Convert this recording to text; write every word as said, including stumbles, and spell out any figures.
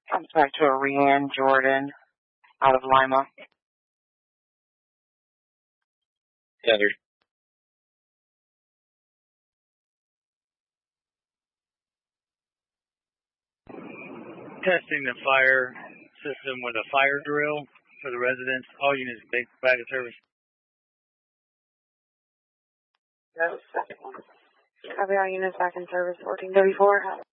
Contact to Rianne Jordan out of Lima. Gathered. Testing the fire system with a fire drill for the residents. All units back at service. No, second one. Copy, all units back in service, fourteen thirty-four.